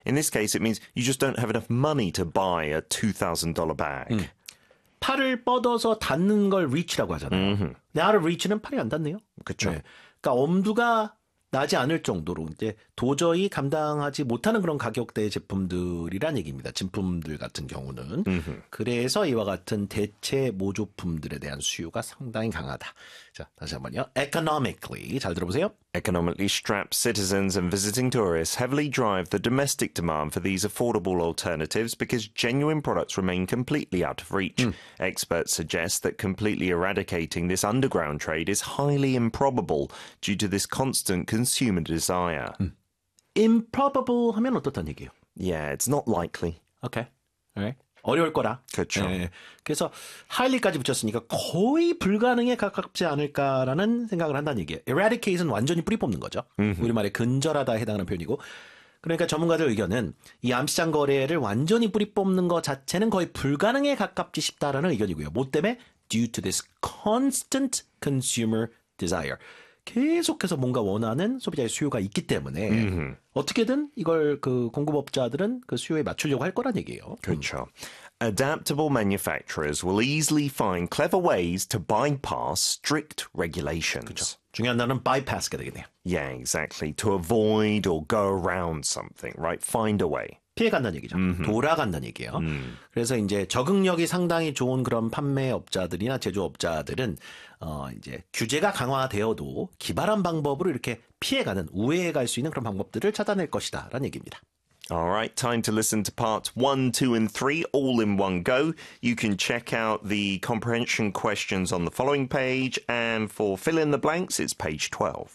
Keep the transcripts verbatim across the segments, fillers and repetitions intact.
In this case, it means you just don't have enough money to buy a two thousand dollars bag. 음. 팔을 뻗어서 닿는 걸 reach라고 하잖아요. 음흠. 나를 reach는 팔이 안 닿네요. 그렇죠. 네. 그러니까 엄두가 나지 않을 정도로 이제 도저히 감당하지 못하는 그런 가격대의 제품들이란 얘기입니다. 진품들 같은 경우는. 음흠. 그래서 이와 같은 대체 모조품들에 대한 수요가 상당히 강하다. 자, 다시 한번요. Economically. 잘 들어보세요. Economically strapped citizens and visiting tourists heavily drive the domestic demand for these affordable alternatives because genuine products remain completely out of reach. 음. Experts suggest that completely eradicating this underground trade is highly improbable due to this constant consumer desire. 음. Improbable 하면 어떻다는 얘기예요? Yeah, it's not likely. Okay. Alright. 어려울 거라. 그렇죠. 네. 그래서 highly까지 붙였으니까 거의 불가능에 가깝지 않을까라는 생각을 한다는 얘기예요. Eradicate은 완전히 뿌리 뽑는 거죠. 음흠. 우리말에 근절하다에 해당하는 표현이고. 그러니까 전문가들 의견은 이 암시장 거래를 완전히 뿌리 뽑는 것 자체는 거의 불가능에 가깝지 싶다라는 의견이고요. 뭐 때문에? Due to this constant consumer desire. 계속해서 뭔가 원하는 소비자의 수요가 있기 때문에 음흠. 어떻게든 이걸 그 공급업자들은 그 수요에 맞추려고 할 거란 얘기예요. 그렇죠. 음. Adaptable manufacturers will easily find clever ways to bypass strict regulations. 그렇죠. 중요한 단어는 bypass가 되겠네요. Yeah, exactly. To avoid or go around something, right? Find a way. 피해간다는 얘기죠. 음흠. 돌아간다는 얘기예요. 음. 그래서 이제 적응력이 상당히 좋은 그런 판매업자들이나 제조업자들은 어 이제 규제가 강화되어도 기발한 방법으로 이렇게 피해가는 우회해 갈 수 있는 그런 방법들을 찾아낼 것이다라는 얘기입니다. All right, time to listen to parts one, two, and three all in one go. You can check out the comprehension questions on the following page, and for fill in the blanks, it's page twelve.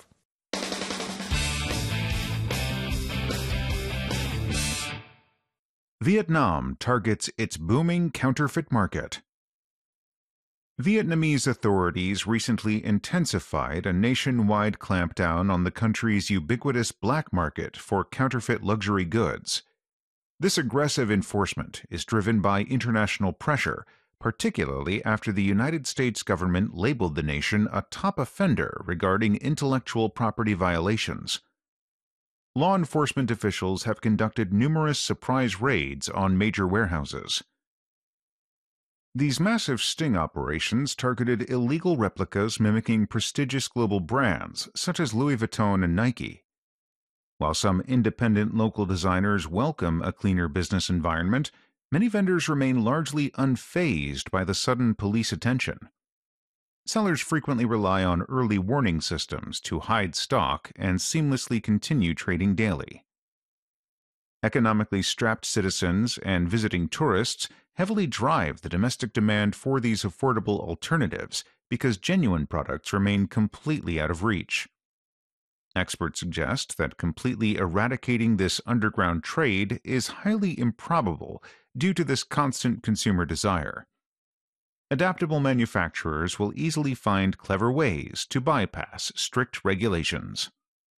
Vietnam targets its booming counterfeit market. Vietnamese authorities recently intensified a nationwide clampdown on the country's ubiquitous black market for counterfeit luxury goods. This aggressive enforcement is driven by international pressure, particularly after the United States government labeled the nation a top offender regarding intellectual property violations. Law enforcement officials have conducted numerous surprise raids on major warehouses. These massive sting operations targeted illegal replicas mimicking prestigious global brands such as Louis Vuitton and Nike. While some independent local designers welcome a cleaner business environment, many vendors remain largely unfazed by the sudden police attention. Sellers frequently rely on early warning systems to hide stock and seamlessly continue trading daily. Economically strapped citizens and visiting tourists heavily drive the domestic demand for these affordable alternatives because genuine products remain completely out of reach. Experts suggest that completely eradicating this underground trade is highly improbable due to this constant consumer desire. Adaptable manufacturers will easily find clever ways to bypass strict regulations.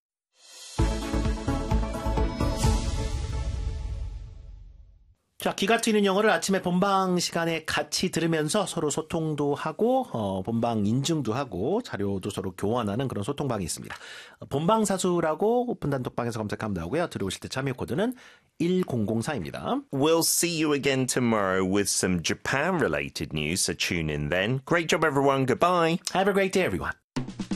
자, 기가 튀는 영어를 아침에 본방 시간에 같이 들으면서 서로 소통도 하고 어, 본방 인증도 하고 자료도 서로 교환하는 그런 소통방이 있습니다. 본방사수라고 오픈 단톡방에서 검색하면 나오고요. 들어오실 때 참여 코드는 일공공사입니다. We'll see you again tomorrow with some Japan-related news, so tune in then. Great job, everyone. Goodbye. Have a great day, everyone.